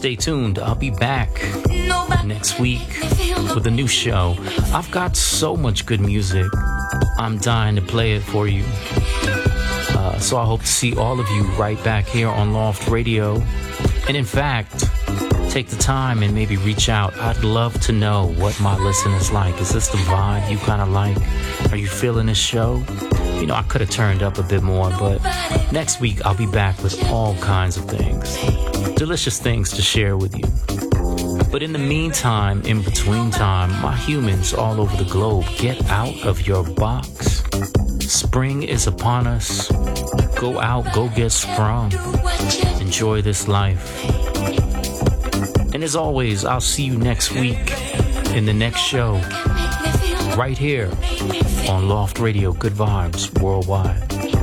stay tuned. I'll be back next week with a new show. I've got so much good music. I'm dying to play it for you. So I hope to see all of you right back here on Loft Radio. And in fact, take the time and maybe reach out. I'd love to know what my listeners like. Is this the vibe you kind of like? Are you feeling this show? You know, I could have turned up a bit more, but next week I'll be back with all kinds of things. Delicious things to share with you. But in the meantime, in between time, my humans all over the globe, get out of your box. Spring is upon us. Go out, go get sprung. Enjoy this life. And as always, I'll see you next week in the next show, right here on Loft Radio. Good vibes worldwide.